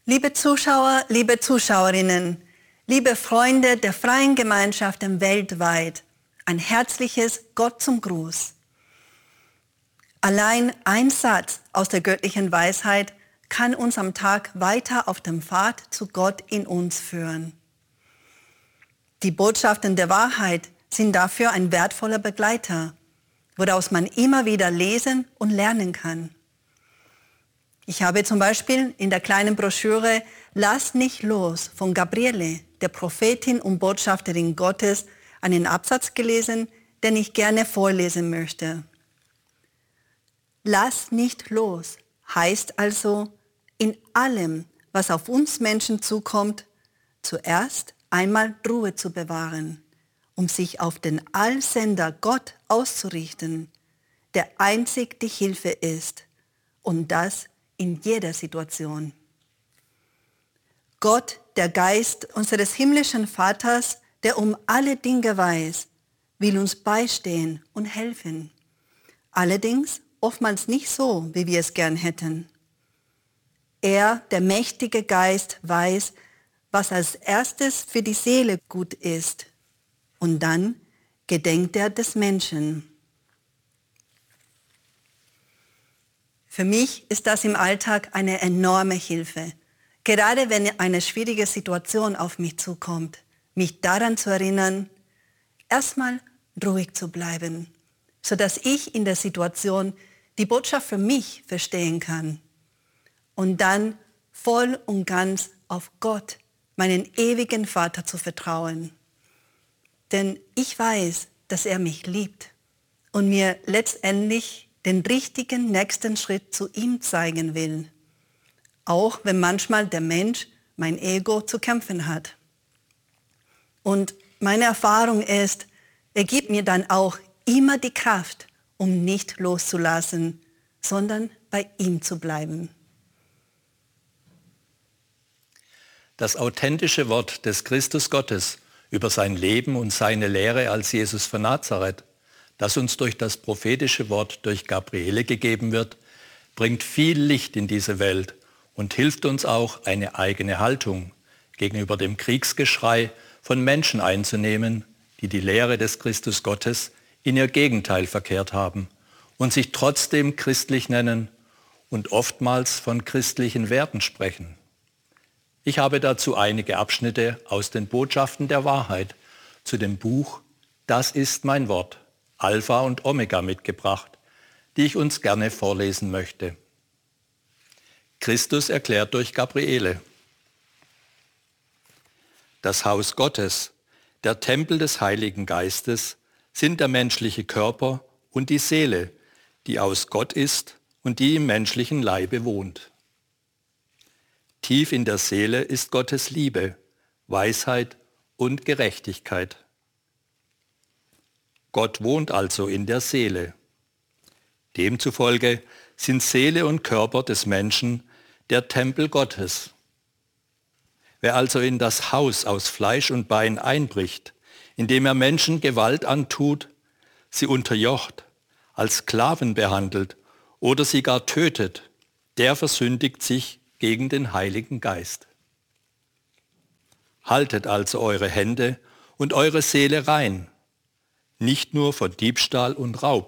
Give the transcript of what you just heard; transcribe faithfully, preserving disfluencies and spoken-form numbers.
Liebe Zuschauer, liebe Zuschauerinnen, liebe Freunde der freien Gemeinschaften weltweit, ein herzliches Gott zum Gruß. Allein ein Satz aus der göttlichen Weisheit kann uns am Tag weiter auf dem Pfad zu Gott in uns führen. Die Botschaften der Wahrheit sind dafür ein wertvoller Begleiter, woraus man immer wieder lesen und lernen kann. Ich habe zum Beispiel in der kleinen Broschüre Lass nicht los von Gabriele, der Prophetin und Botschafterin Gottes, einen Absatz gelesen, den ich gerne vorlesen möchte. Lass nicht los heißt also, in allem, was auf uns Menschen zukommt, zuerst einmal Ruhe zu bewahren, um sich auf den Allsender Gott auszurichten, der einzig die Hilfe ist, und das in jeder Situation. Gott, der Geist unseres himmlischen Vaters, der um alle Dinge weiß, will uns beistehen und helfen. Allerdings oftmals nicht so, wie wir es gern hätten. Er, der mächtige Geist, weiß, was als erstes für die Seele gut ist. Und dann gedenkt er des Menschen. Für mich ist das im Alltag eine enorme Hilfe, gerade wenn eine schwierige Situation auf mich zukommt, mich daran zu erinnern, erstmal ruhig zu bleiben, sodass ich in der Situation die Botschaft für mich verstehen kann und dann voll und ganz auf Gott, meinen ewigen Vater, zu vertrauen. Denn ich weiß, dass er mich liebt und mir letztendlich den richtigen nächsten Schritt zu ihm zeigen will. Auch wenn manchmal der Mensch, mein Ego, zu kämpfen hat. Und meine Erfahrung ist, er gibt mir dann auch immer die Kraft, um nicht loszulassen, sondern bei ihm zu bleiben. Das authentische Wort des Christus Gottes über sein Leben und seine Lehre als Jesus von Nazareth, das uns durch das prophetische Wort durch Gabriele gegeben wird, bringt viel Licht in diese Welt und hilft uns auch, eine eigene Haltung gegenüber dem Kriegsgeschrei von Menschen einzunehmen, die die Lehre des Christus Gottes in ihr Gegenteil verkehrt haben und sich trotzdem christlich nennen und oftmals von christlichen Werten sprechen. Ich habe dazu einige Abschnitte aus den Botschaften der Wahrheit zu dem Buch Das ist mein Wort, Alpha und Omega mitgebracht, die ich uns gerne vorlesen möchte. Christus erklärt durch Gabriele. Das Haus Gottes, der Tempel des Heiligen Geistes, sind der menschliche Körper und die Seele, die aus Gott ist und die im menschlichen Leibe wohnt. Tief in der Seele ist Gottes Liebe, Weisheit und Gerechtigkeit. Gott wohnt also in der Seele. Demzufolge sind Seele und Körper des Menschen der Tempel Gottes. Wer also in das Haus aus Fleisch und Bein einbricht, indem er Menschen Gewalt antut, sie unterjocht, als Sklaven behandelt oder sie gar tötet, der versündigt sich gegen den Heiligen Geist. Haltet also eure Hände und eure Seele rein, nicht nur von Diebstahl und Raub,